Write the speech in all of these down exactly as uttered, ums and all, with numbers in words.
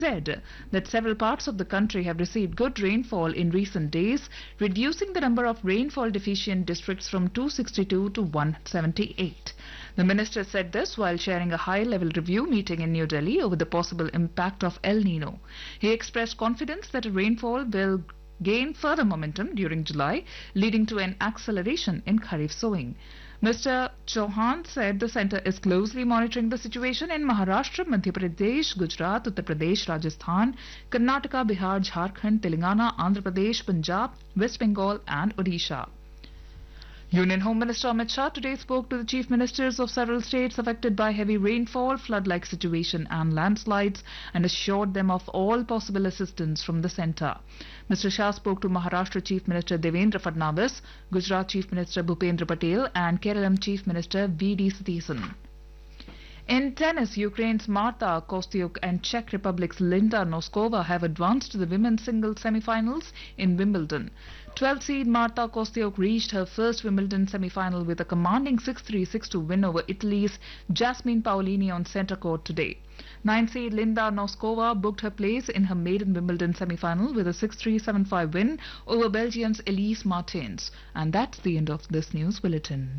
said that several parts of the country have received good rainfall in recent days, reducing the number of rainfall deficient districts from two hundred sixty-two to one hundred seventy-eight. The minister said this while chairing a high-level review meeting in New Delhi over the possible impact of El Nino. He expressed confidence that rainfall will gain further momentum during July, leading to an acceleration in Kharif sowing. Mister Chauhan said the centre is closely monitoring the situation in Maharashtra, Madhya Pradesh, Gujarat, Uttar Pradesh, Rajasthan, Karnataka, Bihar, Jharkhand, Telangana, Andhra Pradesh, Punjab, West Bengal and Odisha. Union Home Minister Amit Shah today spoke to the chief ministers of several states affected by heavy rainfall, flood-like situation and landslides and assured them of all possible assistance from the centre. Mister Shah spoke to Maharashtra Chief Minister Devendra Fadnavis, Gujarat Chief Minister Bhupendra Patel and Kerala Chief Minister V D Satisan. In tennis, Ukraine's Marta Kostyuk and Czech Republic's Linda Noskova have advanced to the women's singles semi-finals in Wimbledon. twelfth seed Marta Kostyuk reached her first Wimbledon semi-final with a commanding six three six two win over Italy's Jasmine Paolini on centre court today. ninth seed Linda Noskova booked her place in her maiden Wimbledon semi-final with a six three seven five win over Belgium's Elise Martens. And that's the end of this news bulletin.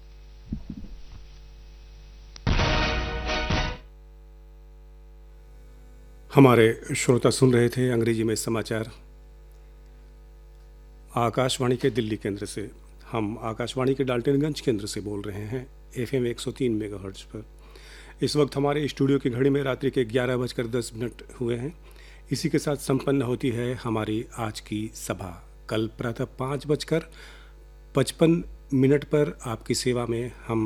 हमारे श्रोता सुन रहे थे अंग्रेजी में समाचार आकाशवाणी के दिल्ली केंद्र से। हम आकाशवाणी के डाल्टनगंज केंद्र से बोल रहे हैं एफएम एक सौ तीन मेगाहर्ट्ज पर। इस वक्त हमारे स्टूडियो की घड़ी में रात्रि के ग्यारह बजकर दस मिनट हुए हैं। इसी के साथ संपन्न होती है हमारी आज की सभा। कल प्रातः पाँच बजकर पचपन मिनट पर आपकी सेवा में हम